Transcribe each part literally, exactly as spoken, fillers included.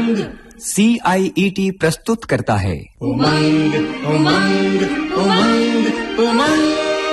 उमंग सी आई E T प्रस्तुत करता है उमंग उमंग उमंग उमंग।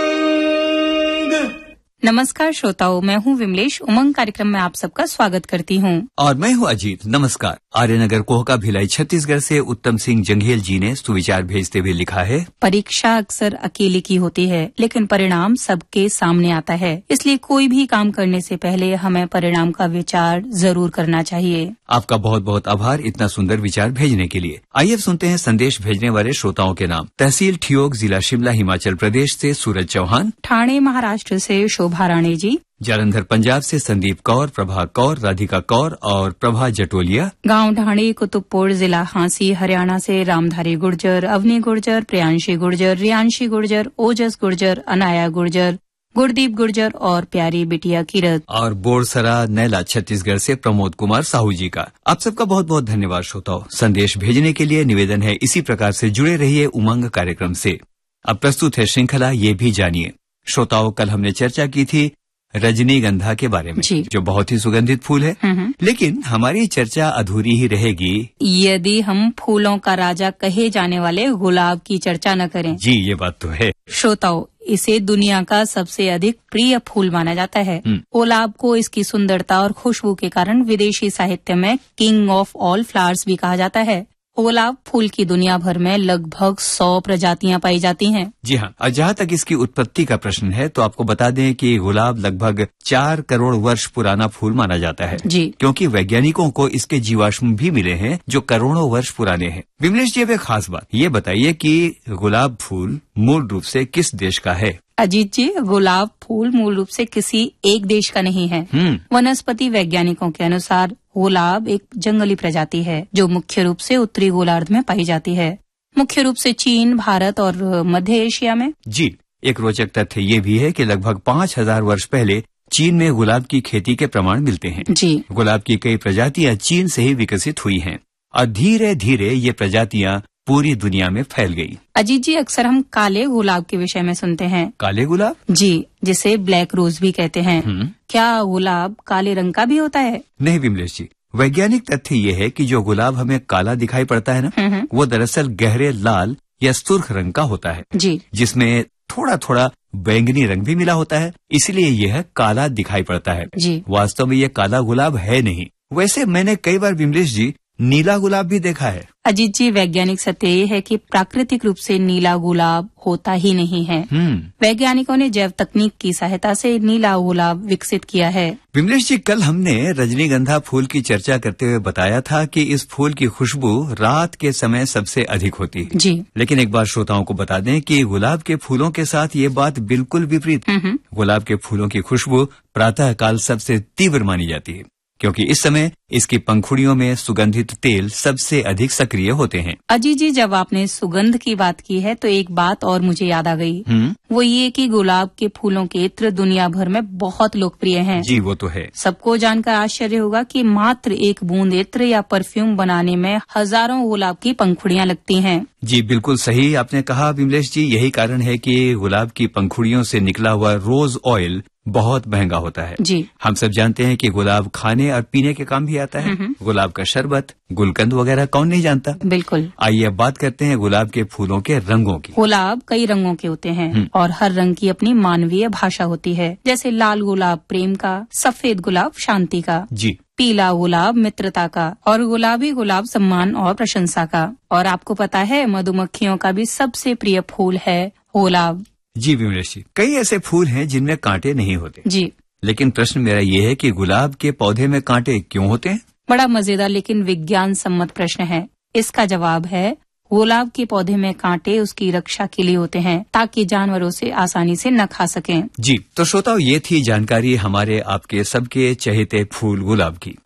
नमस्कार श्रोताओं, मैं हूँ विमलेश। उमंग कार्यक्रम में आप सबका स्वागत करती हूँ। और मैं हूँ अजीत। नमस्कार। आर्यनगर कोहका भिलाई छत्तीसगढ़ से उत्तम सिंह जंघेल जी ने सुविचार भेजते हुए लिखा है, परीक्षा अक्सर अकेले की होती है, लेकिन परिणाम सबके सामने आता है। इसलिए कोई भी काम करने से पहले हमें परिणाम का विचार जरूर करना चाहिए। आपका बहुत बहुत आभार इतना सुंदर विचार भेजने के लिए। आइए सुनते हैं संदेश भेजने वाले श्रोताओं के नाम। तहसील ठियोग, जिला शिमला, हिमाचल प्रदेश से सूरज चौहान, ठाणे महाराष्ट्र से शोभा राणे जी, जालंधर पंजाब से संदीप कौर, प्रभा कौर, राधिका कौर और प्रभा जटोलिया, गांव ढाणी कुतुबपुर, जिला हांसी, हरियाणा से रामधारी गुर्जर, अवनी गुर्जर, प्रियांशी गुर्जर, रियांशी गुर्जर, ओजस गुर्जर, अनाया गुर्जर, गुरदीप गुर्जर और प्यारी बिटिया किरत। और बोरसरा नैला छत्तीसगढ़ से प्रमोद कुमार साहू जी का। आप सबका बहुत बहुत धन्यवाद श्रोताओं। संदेश भेजने के लिए निवेदन है इसी प्रकार से जुड़े रहिए उमंग कार्यक्रम से। अब प्रस्तुत है श्रृंखला ये भी जानिए। श्रोताओं, कल हमने चर्चा की थी रजनीगंधा के बारे में, जो बहुत ही सुगंधित फूल है। लेकिन हमारी चर्चा अधूरी ही रहेगी यदि हम फूलों का राजा कहे जाने वाले गुलाब की चर्चा न करें। जी, ये बात तो है। श्रोताओं, इसे दुनिया का सबसे अधिक प्रिय फूल माना जाता है। गुलाब को इसकी सुंदरता और खुशबू के कारण विदेशी साहित्य में किंग ऑफ ऑल फ्लावर्स भी कहा जाता है। गुलाब फूल की दुनिया भर में लगभग सौ प्रजातियां पाई जाती हैं। जी हाँ, और जहाँ तक इसकी उत्पत्ति का प्रश्न है तो आपको बता दें कि गुलाब लगभग चार करोड़ वर्ष पुराना फूल माना जाता है। जी, क्योंकि वैज्ञानिकों को इसके जीवाश्म भी मिले हैं जो करोड़ों वर्ष पुराने हैं। विमलेश जी, अब एक खास बात ये बताइए कि गुलाब फूल मूल रूप से किस देश का है? अजीत जी, गुलाब फूल मूल रूप से किसी एक देश का नहीं है। वनस्पति वैज्ञानिकों के अनुसार गुलाब एक जंगली प्रजाति है जो मुख्य रूप से उत्तरी गोलार्ध में पाई जाती है, मुख्य रूप से चीन, भारत और मध्य एशिया में। जी, एक रोचक तथ्य ये भी है कि लगभग पाँच हजार वर्ष पहले चीन में गुलाब की खेती के प्रमाण मिलते हैं। जी, गुलाब की कई प्रजातियां चीन से ही विकसित हुई हैं और धीरे धीरे ये प्रजातियां पूरी दुनिया में फैल गई। अजीत जी, अक्सर हम काले गुलाब के विषय में सुनते हैं। काले गुलाब? जी, जिसे ब्लैक रोज भी कहते हैं। क्या गुलाब काले रंग का भी होता है? नहीं विमलेश जी, वैज्ञानिक तथ्य ये है कि जो गुलाब हमें काला दिखाई पड़ता है ना, वो दरअसल गहरे लाल या सुर्ख रंग का होता है। जी, जिसमें थोड़ा थोड़ा बैंगनी रंग भी मिला होता है, इसलिए यह काला दिखाई पड़ता है। जी, वास्तव में यह काला गुलाब है नहीं। वैसे मैंने कई बार विमलेश जी नीला गुलाब भी देखा है। अजीत जी, वैज्ञानिक सत्य ये है कि प्राकृतिक रूप से नीला गुलाब होता ही नहीं है। वैज्ञानिकों ने जैव तकनीक की सहायता से नीला गुलाब विकसित किया है। विमलेश जी, कल हमने रजनीगंधा फूल की चर्चा करते हुए बताया था कि इस फूल की खुशबू रात के समय सबसे अधिक होती है। जी, लेकिन एक बार श्रोताओं को बता दें कि गुलाब के फूलों के साथ ये बात बिल्कुल विपरीत है। गुलाब के फूलों की खुशबू प्रातः काल सबसे तीव्र मानी जाती है, क्योंकि इस समय इसकी पंखुड़ियों में सुगंधित तेल सबसे अधिक सक्रिय होते हैं। अजीत जी, जब आपने सुगंध की बात की है तो एक बात और मुझे याद आ गई। वो ये कि गुलाब के फूलों के इत्र दुनिया भर में बहुत लोकप्रिय हैं। जी, वो तो है। सबको जानकर आश्चर्य होगा कि मात्र एक बूंद इत्र या परफ्यूम बनाने में हजारों गुलाब की पंखुड़ियां लगती हैं। जी, बिल्कुल सही आपने कहा विमलेश जी। यही कारण है कि गुलाब की पंखुड़ियों से निकला हुआ रोज ऑयल बहुत महंगा होता है। जी, हम सब जानते हैं कि गुलाब खाने और पीने के काम भी आता है। गुलाब का शरबत, गुलकंद वगैरह कौन नहीं जानता। बिल्कुल। आइए अब बात करते हैं गुलाब के फूलों के रंगों की। गुलाब कई रंगों के होते हैं और हर रंग की अपनी मानवीय भाषा होती है। जैसे लाल गुलाब प्रेम का, सफेद गुलाब शांति का, जी, पीला गुलाब मित्रता का और गुलाबी गुलाब सम्मान और प्रशंसा का। और आपको पता है, मधुमक्खियों का भी सबसे प्रिय फूल है गुलाब। जी विमलेश जी, कई ऐसे फूल हैं जिनमें कांटे नहीं होते। जी, लेकिन प्रश्न मेरा ये है कि गुलाब के पौधे में कांटे क्यों होते हैं? बड़ा मजेदार लेकिन विज्ञान सम्मत प्रश्न है। इसका जवाब है, गुलाब के पौधे में कांटे उसकी रक्षा के लिए होते हैं ताकि जानवरों से आसानी से न खा सकें। जी, तो श्रोताओ, ये थी जानकारी हमारे आपके सबके चहेते फूल गुलाब की।